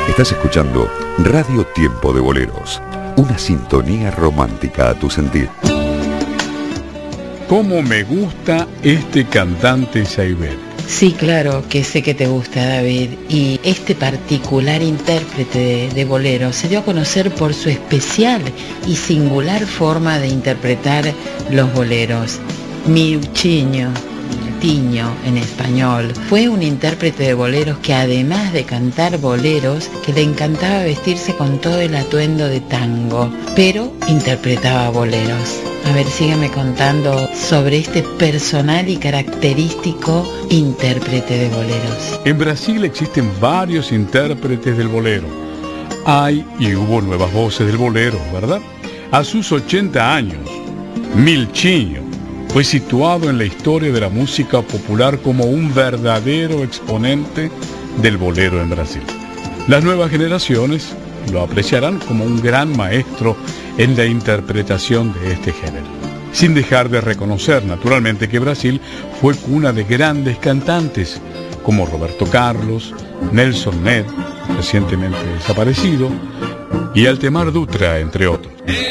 Estás escuchando Radio Tiempo de Boleros, una sintonía romántica a tu sentir. ¿Cómo me gusta este cantante Saibet? Sí, claro, que sé que te gusta, David. Y este particular intérprete de bolero se dio a conocer por su especial y singular forma de interpretar los boleros. Tiño en español, fue un intérprete de boleros que, además de cantar boleros, que le encantaba vestirse con todo el atuendo de tango, pero interpretaba boleros. A ver, sígueme contando sobre este personal y característico intérprete de boleros. En Brasil existen varios intérpretes del bolero. Hay y hubo nuevas voces del bolero, ¿verdad? A sus 80 años, Miltinho fue situado en la historia de la música popular como un verdadero exponente del bolero en Brasil. Las nuevas generaciones lo apreciarán como un gran maestro en la interpretación de este género, sin dejar de reconocer naturalmente que Brasil fue cuna de grandes cantantes como Roberto Carlos, Nelson Ned, recientemente desaparecido, y Altemar Dutra, entre otros.